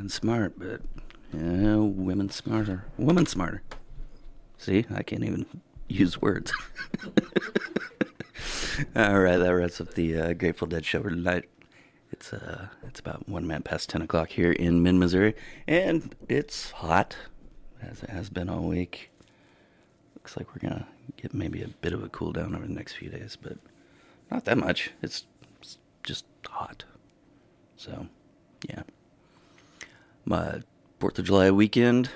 Men smart, but yeah, women smarter. Women smarter. See, I can't even use words. All right, that wraps up the Grateful Dead show for tonight. It's about 1 minute past 10 o'clock here in Missouri, and it's hot, as it has been all week. Looks like we're gonna get maybe a bit of a cool down over the next few days, but not that much. It's just hot. So, yeah. My 4th of July weekend.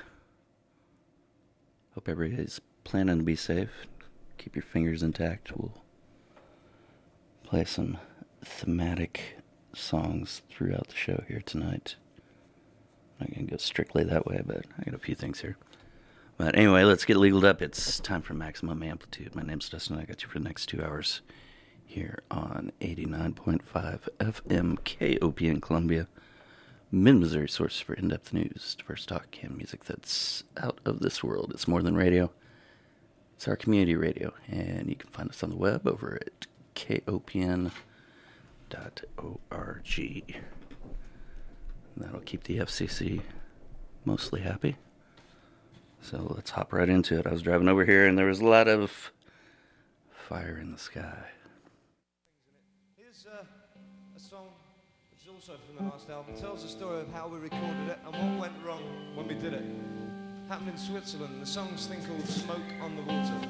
Hope everybody's planning to be safe. Keep your fingers intact. We'll play some thematic songs throughout the show here tonight. I'm not going to go strictly that way, but I got a few things here. But anyway, let's get legaled up. It's time for Maximum Amplitude. My name's Dustin. I got you for the next 2 hours here on 89.5 FM KOPN Columbia, Mid-Missouri source for in-depth news, diverse talk, and music that's out of this world. It's more than radio. It's our community radio, and you can find us on the web over at kopn.org. That'll keep the FCC mostly happy. So let's hop right into it. I was driving over here, and there was a lot of fire in the sky. Here's a song which is also from the last album. It tells the story of how we recorded it and what went wrong when we did it. Happened in Switzerland. The song's thing called Smoke on the Water.